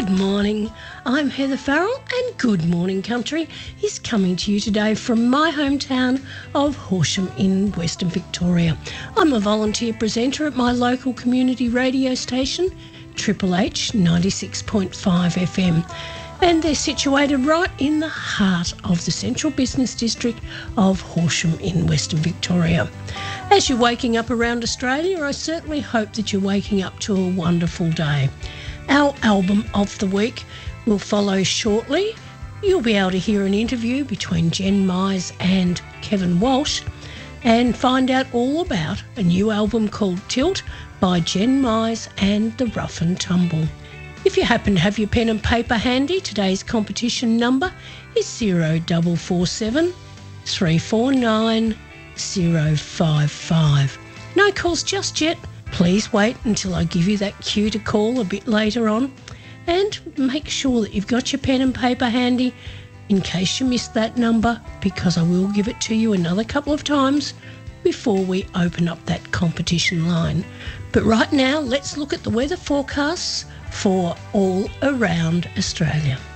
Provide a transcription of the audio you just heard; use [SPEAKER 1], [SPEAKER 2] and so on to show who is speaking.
[SPEAKER 1] Good morning, I'm Heather Farrell and Good Morning Country is coming to you today from my hometown of Horsham in Western Victoria. I'm a volunteer presenter at my local community radio station, Triple H 96.5 FM, and they're situated right in the heart of the central business district of Horsham in Western Victoria. As you're waking up around Australia, I certainly hope that you're waking up to a wonderful day. Our album of the week will follow shortly. You'll be able to hear an interview between Jen Mize and Kevin Walsh and find out all about a new album called Tilt by Jen Mize and the Rough and Tumble. If you happen to have your pen and paper handy, today's competition number is 0447 349 055. No calls just yet. Please wait until I give you that cue to call a bit later on, and make sure that you've got your pen and paper handy in case you missed that number, because I will give it to you another couple of times before we open up that competition line. But right now, let's look at the weather forecasts for all around Australia.